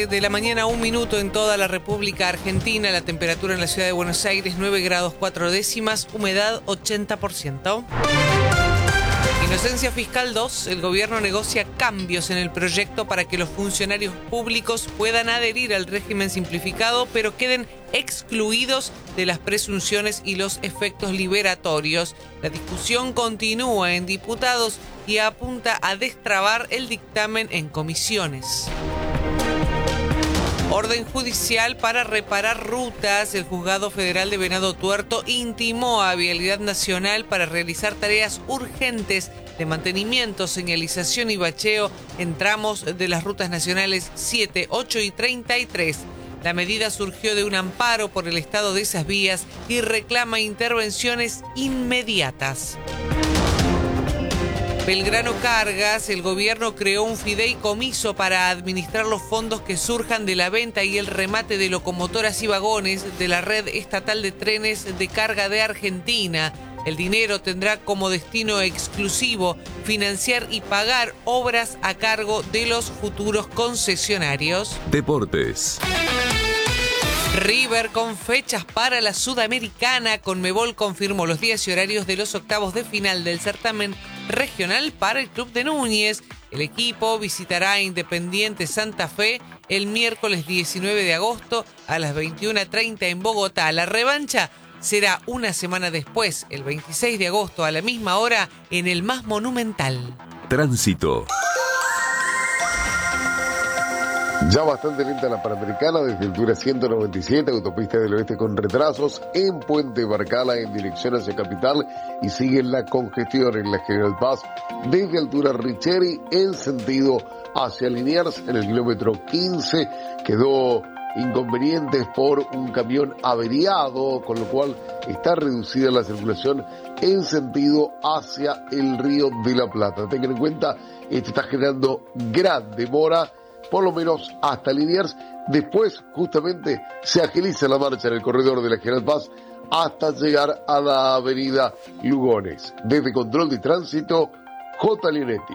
De la mañana, 1 minuto en toda la República Argentina. La temperatura en la ciudad de Buenos Aires, 9 grados 4 décimas, humedad 80%. Inocencia Fiscal 2, el gobierno negocia cambios en el proyecto para que los funcionarios públicos puedan adherir al régimen simplificado, pero queden excluidos de las presunciones y los efectos liberatorios. La discusión continúa en diputados y apunta a destrabar el dictamen en comisiones. Orden judicial para reparar rutas. El Juzgado Federal de Venado Tuerto intimó a Vialidad Nacional para realizar tareas urgentes de mantenimiento, señalización y bacheo en tramos de las rutas nacionales 7, 8 y 33. La medida surgió de un amparo por el estado de esas vías y reclama intervenciones inmediatas. Belgrano Cargas, el gobierno creó un fideicomiso para administrar los fondos que surjan de la venta y el remate de locomotoras y vagones de la red estatal de trenes de carga de Argentina. El dinero tendrá como destino exclusivo financiar y pagar obras a cargo de los futuros concesionarios. Deportes. River con fechas para la Sudamericana. Conmebol confirmó los días y horarios de los octavos de final del certamen regional para el club de Núñez. El equipo visitará a Independiente Santa Fe el miércoles 19 de agosto a las 21:30 en Bogotá. La revancha será una semana después, el 26 de agosto a la misma hora en el más monumental. Tránsito. Ya bastante lenta la Panamericana desde altura 197, autopista del oeste con retrasos en Puente Barcala en dirección hacia Capital y sigue la congestión en la General Paz desde altura Richeri en sentido hacia Liniers en el kilómetro 15. Quedó inconvenientes por un camión averiado, con lo cual está reducida la circulación en sentido hacia el Río de la Plata. Tengan en cuenta, esto está generando gran demora, por lo menos hasta Liniers. Después, justamente, se agiliza la marcha en el corredor de la General Paz hasta llegar a la avenida Lugones. Desde Control de Tránsito, J. Linetti.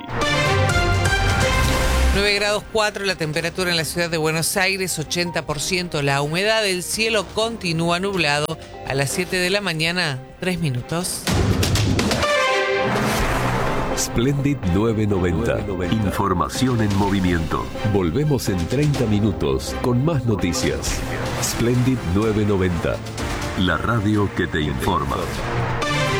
9 grados 4 la temperatura en la ciudad de Buenos Aires, 80% la humedad. El cielo continúa nublado. A las 7 de la mañana, 3 minutos. Splendid 990. Información en movimiento. Volvemos en 30 minutos con más noticias. Splendid 990. La radio que te informa.